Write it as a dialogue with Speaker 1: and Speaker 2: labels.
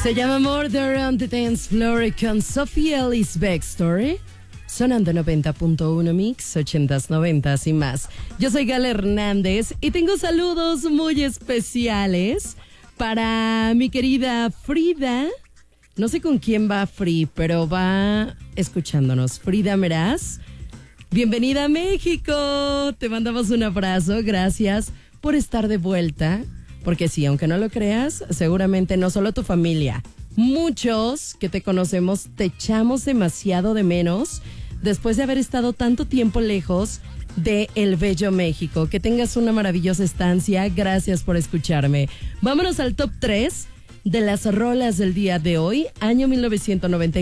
Speaker 1: Se llama Murder on the Dance Floor con Sophie Ellis Backstory. Sonando 90.1 Mix, 80s, 90s y más. Yo soy Gala Hernández y tengo saludos muy especiales para mi querida Frida. No sé con quién va Free, pero va escuchándonos. Frida Meraz, bienvenida a México. Te mandamos un abrazo. Gracias por estar de vuelta. Porque sí, aunque no lo creas, seguramente no solo tu familia, muchos que te conocemos te echamos demasiado de menos después de haber estado tanto tiempo lejos de el bello México. Que tengas una maravillosa estancia. Gracias por escucharme. Vámonos al top 3 de las rolas del día de hoy, año 1990.